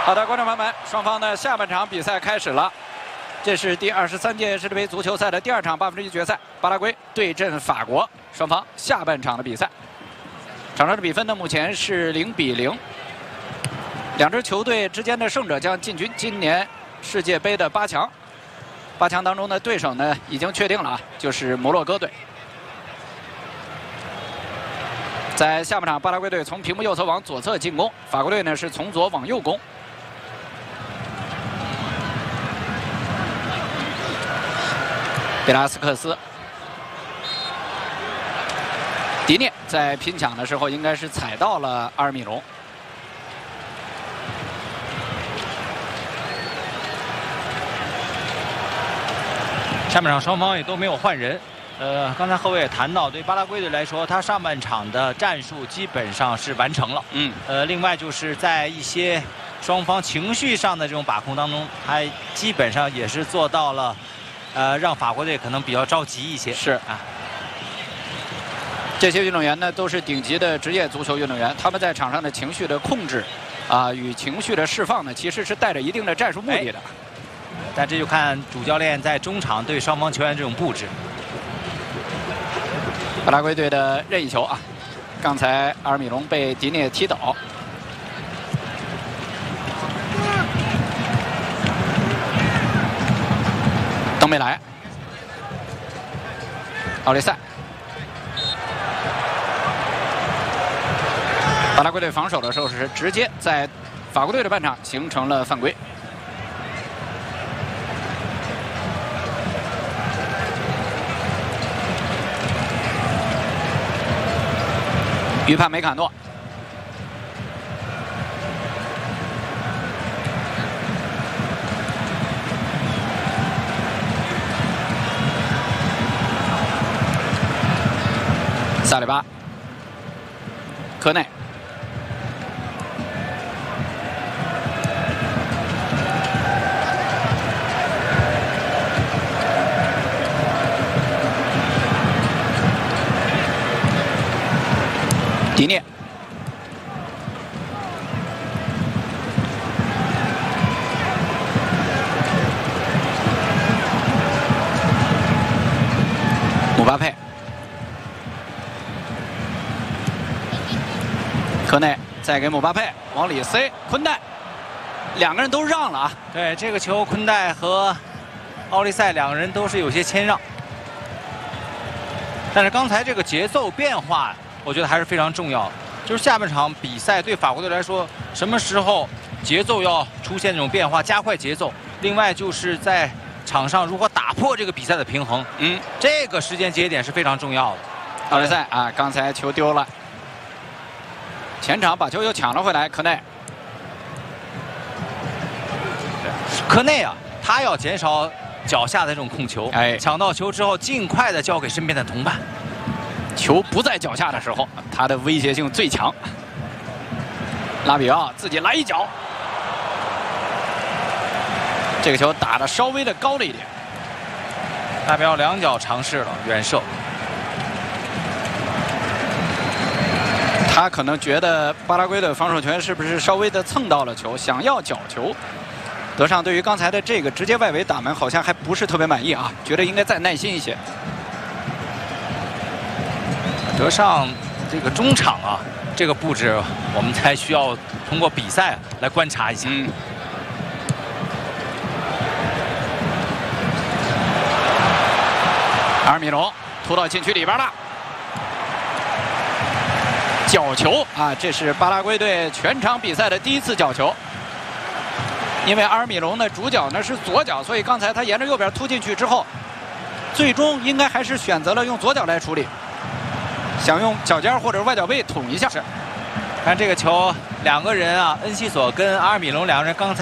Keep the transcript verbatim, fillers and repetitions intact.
好的，观众朋友们，双方的下半场比赛开始了。这是第二十三届世界杯足球赛的第二场八分之一决赛，巴拉圭对阵法国，双方下半场的比赛。场上的比分呢，目前是零比零。两支球队之间的胜者将进军今年世界杯的八强。八强当中的对手呢，已经确定了啊，就是摩洛哥队。在下半场，巴拉圭队从屏幕右侧往左侧进攻，法国队呢是从左往右攻。 贝拉斯克斯，迪涅在拼抢的时候应该是踩到了阿尔米隆。 下半场双方也都没有换人。呃，刚才贺伟也谈到，对巴拉圭队来说，他上半场的战术基本上是完成了。嗯。呃，另外就是在一些双方情绪上的这种把控当中，他基本上也是做到了。 呃，让法国队可能比较着急一些。是啊， 这些运动员呢都是顶级的职业足球运动员，他们在场上的情绪的控制，啊、呃，与情绪的释放呢，其实是带着一定的战术目的的。哎、 但这就看主教练在中场对双方球员这种布置。 巴拉圭队的任意球啊，刚才阿尔米隆被迪涅踢倒。 登贝莱，奥利塞，巴拉圭队防守的时候是直接在法国队的半场形成了犯规。预判梅卡诺。 萨里巴、科内、迪涅、姆巴佩。 科内再给姆巴佩往里塞，昆代，两个人都让了啊。 对这个球，昆代和奥利塞两个人都是有些谦让。但是刚才这个节奏变化，我觉得还是非常重要的。就是下半场比赛对法国队来说，什么时候节奏要出现这种变化，加快节奏。另外就是在场上如何打破这个比赛的平衡，嗯，这个时间节点是非常重要的。 奥利塞啊，刚才球丢了。 前场把球又抢了回来，科内。 科内啊，他要减少脚下的这种控球，哎，抢到球之后尽快的交给身边的同伴。 球不在脚下的时候，他的威胁性最强。拉比奥自己来一脚，这个球打得稍微的高了一点。 拉比奥两脚尝试了远射。 他可能觉得巴拉圭的防守权是不是稍微的蹭到了球，想要角球。德尚对于刚才的这个直接外围打门好像还不是特别满意啊，觉得应该再耐心一些。 德尚这个中场啊，这个布置我们才需要通过比赛来观察一下。嗯、 阿尔米隆突到禁区里边了。 角球啊，这是巴拉圭队全场比赛的第一次角球。因为阿尔米隆的主脚呢是左脚，所以刚才他沿着右边突进去之后，最终应该还是选择了用左脚来处理，想用脚尖或者外脚背捅一下。是， 看这个球，两个人啊，恩西索跟阿尔米隆两个人刚才。